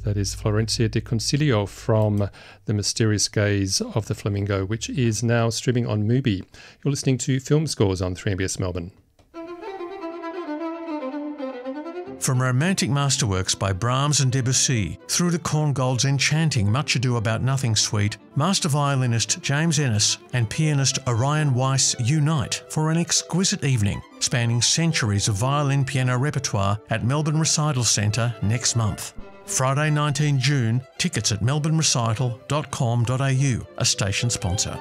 That is Florencia de Concilio from The Mysterious Gaze of the Flamingo, which is now streaming on Mubi. You're listening to Film Scores on 3MBS Melbourne. From romantic masterworks by Brahms and Debussy through to Korngold's enchanting Much Ado About Nothing suite, master violinist James Ennis and pianist Orion Weiss unite for an exquisite evening spanning centuries of violin piano repertoire at Melbourne Recital Centre next month. Friday 19 June, tickets at melbournerecital.com.au, a station sponsor.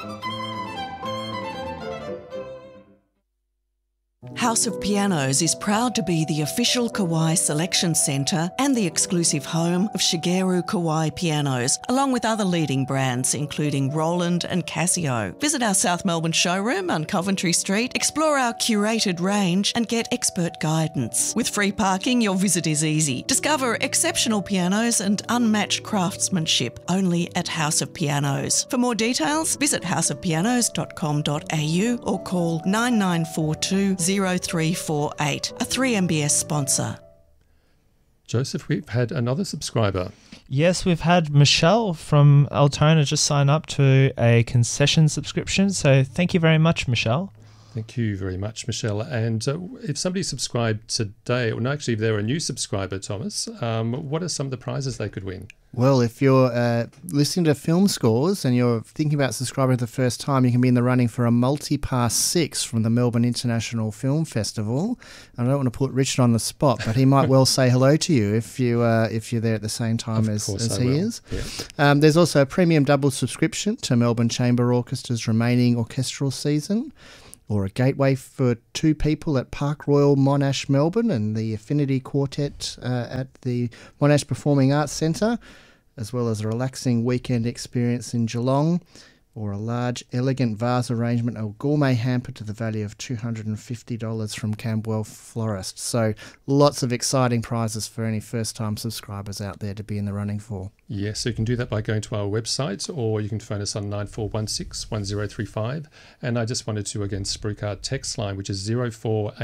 House of Pianos is proud to be the official Kawai selection centre and the exclusive home of Shigeru Kawai pianos, along with other leading brands including Roland and Casio. Visit our South Melbourne showroom on Coventry Street, explore our curated range and get expert guidance. With free parking, your visit is easy. Discover exceptional pianos and unmatched craftsmanship only at House of Pianos. For more details, visit houseofpianos.com.au or call 9942 0348, a 3MBS sponsor. Joseph, we've had another subscriber. Yes, we've had Michelle from Altona just sign up to a concession subscription. So thank you very much, Michelle. Thank you very much, Michelle. And if somebody actually, if they're a new subscriber, Thomas, what are some of the prizes they could win? Well, if you're listening to Film Scores and you're thinking about subscribing for the first time, you can be in the running for a multi-pass 6 from the Melbourne International Film Festival. I don't want to put Richard on the spot, but he might well say hello to you if you're there at the same time as he is. Yeah. There's also a premium double subscription to Melbourne Chamber Orchestra's remaining orchestral season, or a gateway for 2 people at Park Royal Monash, Melbourne, and the Affinity Quartet at the Monash Performing Arts Centre, as well as a relaxing weekend experience in Geelong, or a large, elegant vase arrangement or gourmet hamper to the value of $250 from Camberwell Florist. So lots of exciting prizes for any first-time subscribers out there to be in the running for. Yes, so you can do that by going to our website, or you can phone us on 9416 1035. And I just wanted to again spruik our text line, which is 04